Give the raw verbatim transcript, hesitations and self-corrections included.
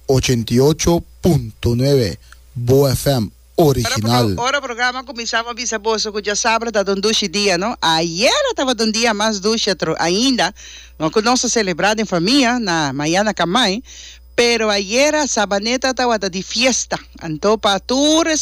ochenta y ocho punto nueve Boa F M original. Ahora o programa começava a avisar você que já sabe tá dando dois dias, não? Ayer estava dando dia mais dois ainda, não que nós celebrado em família na manhã na Camai, pero ayer a Sabaneta estava de fiesta, então para todos